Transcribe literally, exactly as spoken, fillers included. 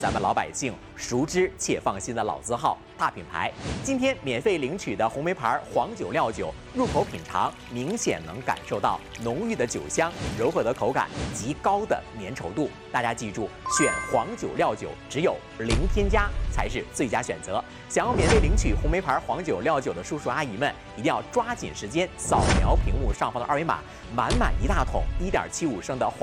咱们老百姓熟知且放心的老字号大品牌。今天免费领取的红梅牌黄酒料酒，入口品尝明显能感受到浓郁的酒香、柔和的口感、极高的粘稠度。大家记住，选黄酒料酒只有零添加才是最佳选择。想要免费领取红梅牌黄酒料酒的叔叔阿姨们，一定要抓紧时间扫描屏幕上方的二维码，满满一大桶一点七五升的黄。